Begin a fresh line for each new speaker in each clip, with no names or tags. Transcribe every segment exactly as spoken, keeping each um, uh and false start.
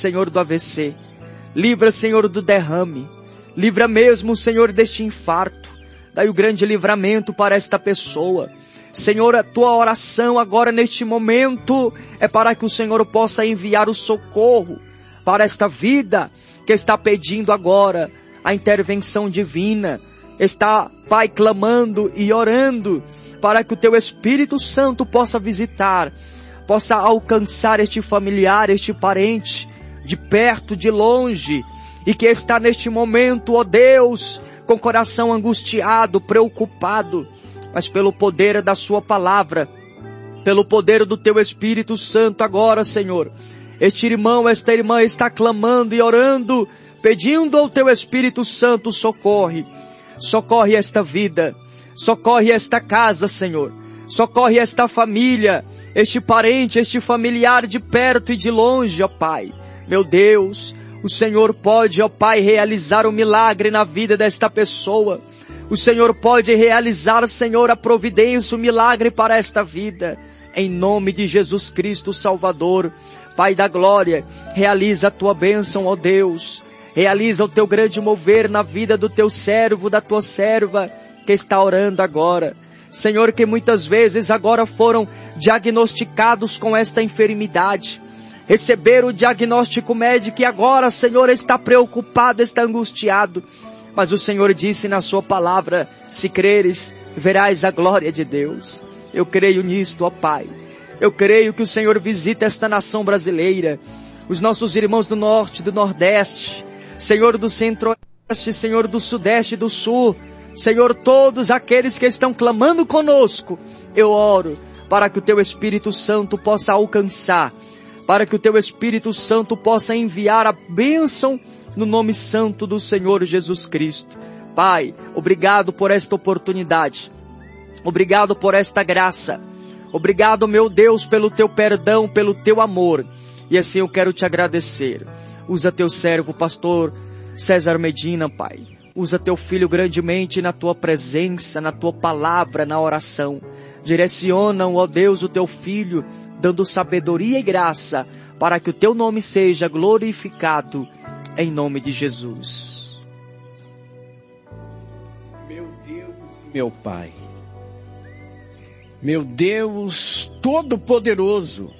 Senhor, do A V C. Livra, Senhor, do derrame. Livra mesmo, Senhor, deste infarto. Dai o grande livramento para esta pessoa. Senhor, a tua oração agora neste momento é para que o Senhor possa enviar o socorro para esta vida que está pedindo agora a intervenção divina. Está, Pai, clamando e orando para que o teu Espírito Santo possa visitar, possa alcançar este familiar, este parente, de perto, de longe, e que está neste momento, ó Deus, com o coração angustiado, preocupado, mas pelo poder da sua palavra, pelo poder do teu Espírito Santo agora, Senhor, este irmão, esta irmã está clamando e orando, pedindo ao teu Espírito Santo, socorre, socorre esta vida, socorre esta casa, Senhor, socorre esta família, este parente, este familiar de perto e de longe, ó Pai. Meu Deus, o Senhor pode, ó Pai, realizar um milagre na vida desta pessoa. O Senhor pode realizar, Senhor, a providência, o milagre para esta vida. Em nome de Jesus Cristo, Salvador, Pai da glória, realiza a tua bênção, ó Deus. Realiza o teu grande mover na vida do teu servo, da tua serva, que está orando agora. Senhor, que muitas vezes agora foram diagnosticados com esta enfermidade. Receberam o diagnóstico médico e agora, Senhor, está preocupado, está angustiado. Mas o Senhor disse na sua palavra, se creres, verás a glória de Deus. Eu creio nisto, ó Pai. Eu creio que o Senhor visita esta nação brasileira, os nossos irmãos do norte, do nordeste, Senhor do centro-oeste, Senhor do sudeste e do sul, Senhor, todos aqueles que estão clamando conosco, eu oro para que o teu Espírito Santo possa alcançar, para que o teu Espírito Santo possa enviar a bênção no nome santo do Senhor Jesus Cristo. Pai, obrigado por esta oportunidade, obrigado por esta graça, obrigado, meu Deus, pelo teu perdão, pelo teu amor, e assim eu quero te agradecer. Usa teu servo, pastor César Medina, Pai. Usa teu filho grandemente na tua presença, na tua palavra, na oração. Direciona, ó Deus, o teu filho, dando sabedoria e graça, para que o teu nome seja glorificado, em nome de Jesus.
Meu Deus, meu Pai, meu Deus Todo-Poderoso,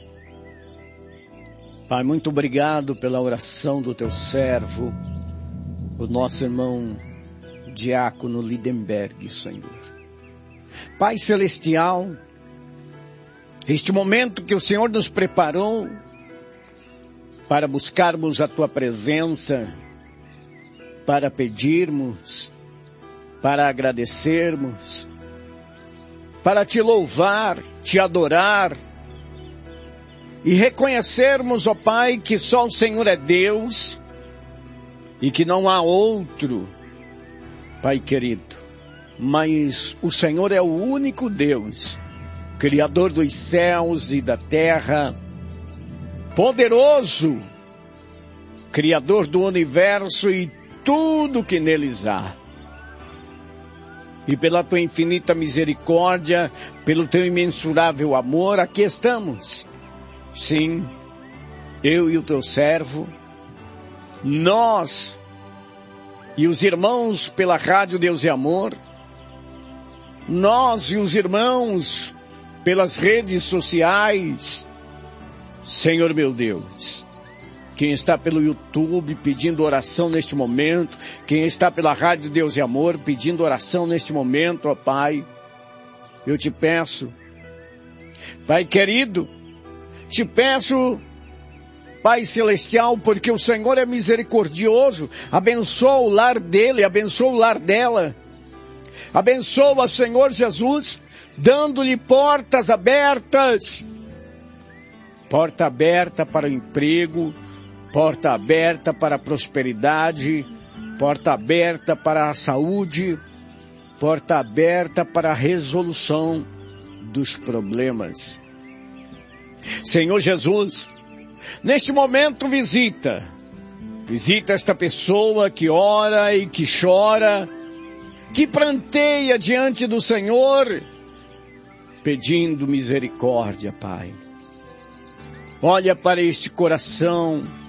Pai, muito obrigado pela oração do teu servo, o nosso irmão Diácono Lindenberg, Senhor. Pai Celestial, este momento que o Senhor nos preparou para buscarmos a tua presença, para pedirmos, para agradecermos, para te louvar, te adorar e reconhecermos, ó Pai, que só o Senhor é Deus e que não há outro, Pai querido, mas o Senhor é o único Deus, Criador dos céus e da terra, poderoso, Criador do universo e tudo que neles há. E pela tua infinita misericórdia, pelo teu imensurável amor, aqui estamos. Sim, eu e o teu servo, nós e os irmãos pela Rádio Deus e Amor, nós e os irmãos pelas redes sociais, Senhor meu Deus, quem está pelo YouTube pedindo oração neste momento, quem está pela Rádio Deus e Amor pedindo oração neste momento, ó Pai, eu te peço, Pai querido, te peço, Pai Celestial, porque o Senhor é misericordioso, abençoa o lar dele, abençoa o lar dela, abençoa, Senhor Jesus, dando-lhe portas abertas, porta aberta para o emprego, porta aberta para a prosperidade, porta aberta para a saúde, porta aberta para a resolução dos problemas. Senhor Jesus, neste momento visita, visita esta pessoa que ora e que chora, que pranteia diante do Senhor, pedindo misericórdia, Pai. Olha para este coração